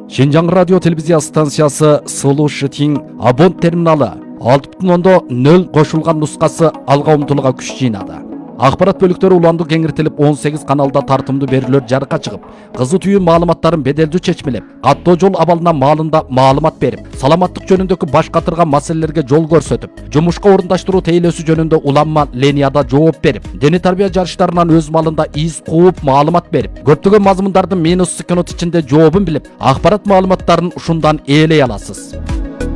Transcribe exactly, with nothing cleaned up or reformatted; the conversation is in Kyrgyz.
Шинжаң радио телевизия станциясы Сулу Шитин абон терминалы алты бүтүн ондон нөл кошулган нускасы алга умтулууга күч жыйнады. Акпарат бөлүктөрү уланды кеңиртилип он сегиз каналда тартымдуу берүүлөр жарыкка чыгып, кызуу түйүн маалыматтарын беделдүү чечмелеп, каттоо жол абалына маалында маалымат берип, саламаттык жөнүндөгү баш катырган маселелерге жол көрсөтүп, жумушка орундаштыруу тейлөөсү жөнүндө уланма ленияда жооп берип, диний тарбия жарыштарынан өз малында из кууп маалымат берип, көптөгөн мазмундардын минус секунд ичинде жообун билип, акпарат маалыматтарын ушундан ээлей аласыз.